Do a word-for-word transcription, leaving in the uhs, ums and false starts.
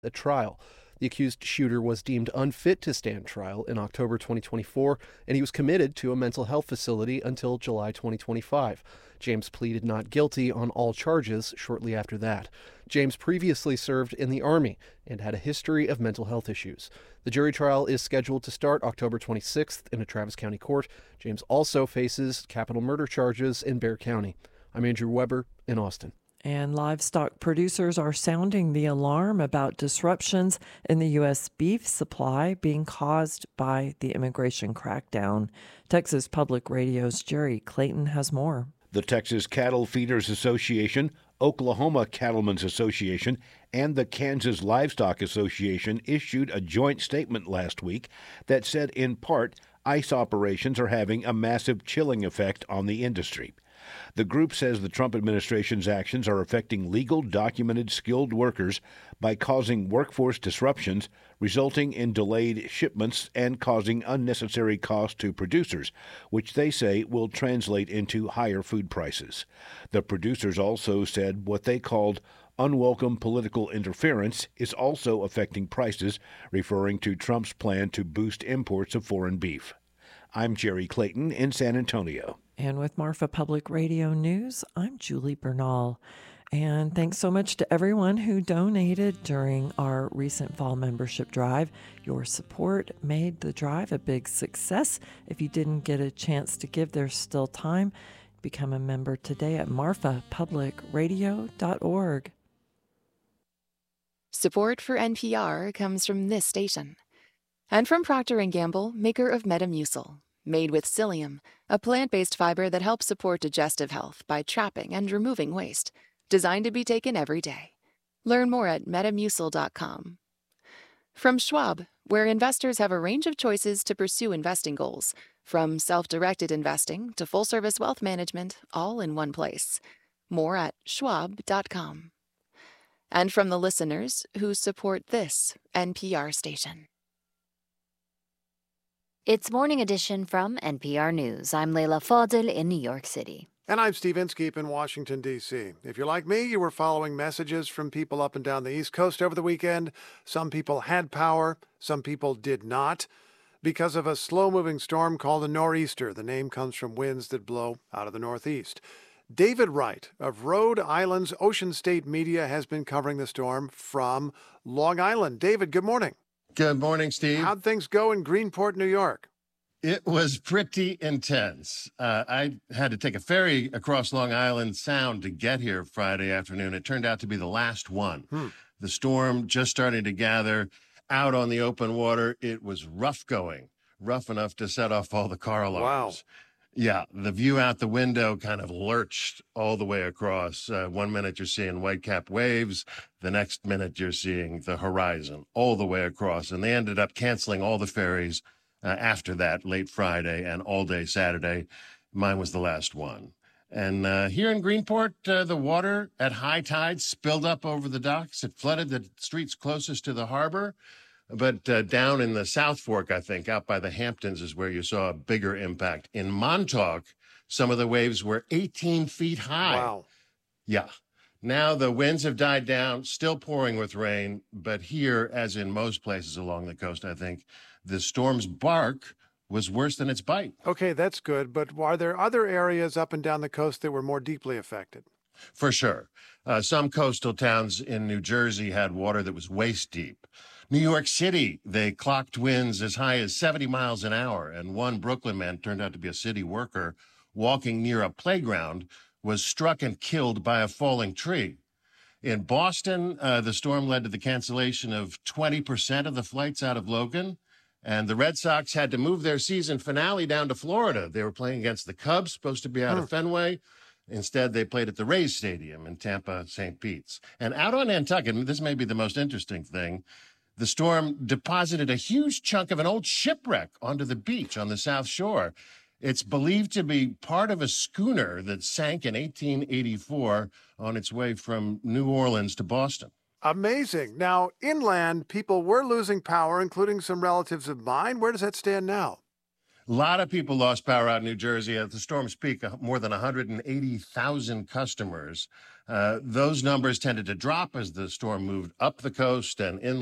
the trial. The accused shooter was deemed unfit to stand trial in October twenty twenty-four, and he was committed to a mental health facility until July twenty twenty-five. James pleaded not guilty on all charges shortly after that. James previously served in the Army and had a history of mental health issues. The jury trial is scheduled to start October twenty-sixth in a Travis County court. James also faces capital murder charges in Bexar County. I'm Andrew Weber in Austin. And livestock producers are sounding the alarm about disruptions in the U S beef supply being caused by the immigration crackdown. Texas Public Radio's Jerry Clayton has more. The Texas Cattle Feeders Association, Oklahoma Cattlemen's Association, and the Kansas Livestock Association issued a joint statement last week that said, in part, ICE operations are having a massive chilling effect on the industry. The group says the Trump administration's actions are affecting legal, documented, skilled workers by causing workforce disruptions, resulting in delayed shipments and causing unnecessary costs to producers, which they say will translate into higher food prices. The producers also said what they called unwelcome political interference is also affecting prices, referring to Trump's plan to boost imports of foreign beef. I'm Jerry Clayton in San Antonio. And with Marfa Public Radio News, I'm Julie Bernal. And thanks so much to everyone who donated during our recent fall membership drive. Your support made the drive a big success. If you didn't get a chance to give, there's still time. Become a member today at marfa public radio dot org. Support for N P R comes from this station and from Procter and Gamble, maker of Metamucil. Made with psyllium, a plant-based fiber that helps support digestive health by trapping and removing waste. Designed to be taken every day. Learn more at metamucil dot com. From Schwab, where investors have a range of choices to pursue investing goals, from self-directed investing to full-service wealth management, all in one place. More at schwab dot com. And from the listeners who support this N P R station. It's Morning Edition from N P R News. I'm Leila Fadel in New York City. And I'm Steve Inskeep in Washington, D C If you're like me, you were following messages from people up and down the East Coast over the weekend. Some people had power, some people did not. Because of a slow-moving storm called a nor'easter. The name comes from winds that blow out of the northeast. David Wright of Rhode Island's Ocean State Media has been covering the storm from Long Island. David, good morning. Good morning, Steve. How'd things go in Greenport, New York? It was pretty intense. Uh, I had to take a ferry across Long Island Sound to get here Friday afternoon. It turned out to be the last one. Hmm. The storm just starting to gather out on the open water. It was rough going, rough enough to set off all the car alarms. Wow. Yeah, the view out the window kind of lurched all the way across. Uh, one minute you're seeing white-capped waves. The next minute you're seeing the horizon all the way across. And they ended up canceling all the ferries uh, after that, late Friday and all day Saturday. Mine was the last one. And uh, here in Greenport, uh, the water at high tide spilled up over the docks. It flooded the streets closest to the harbor. But uh, down in the South Fork, I think, out by the Hamptons is where you saw a bigger impact. In Montauk, some of the waves were eighteen feet high. Wow. Yeah. Now the winds have died down, still pouring with rain. But here, as in most places along the coast, I think, the storm's bark was worse than its bite. Okay, that's good. But are there other areas up and down the coast that were more deeply affected? For sure. Uh, some coastal towns in New Jersey had water that was waist deep. New York City, they clocked winds as high as seventy miles an hour, and one Brooklyn man, turned out to be a city worker, walking near a playground, was struck and killed by a falling tree. In Boston, uh, the storm led to the cancellation of twenty percent of the flights out of Logan, and the Red Sox had to move their season finale down to Florida. They were playing against the Cubs, supposed to be out hmm. of Fenway. Instead, they played at the Rays Stadium in Tampa, Saint Pete's. And out on Nantucket, this may be the most interesting thing, the storm deposited a huge chunk of an old shipwreck onto the beach on the South Shore. It's believed to be part of a schooner that sank in eighteen eighty-four on its way from New Orleans to Boston. Amazing. Now, inland, people were losing power, including some relatives of mine. Where does that stand now? A lot of people lost power out in New Jersey. At the storm's peak, uh, more than one hundred eighty thousand customers. Uh, those numbers tended to drop as the storm moved up the coast and in.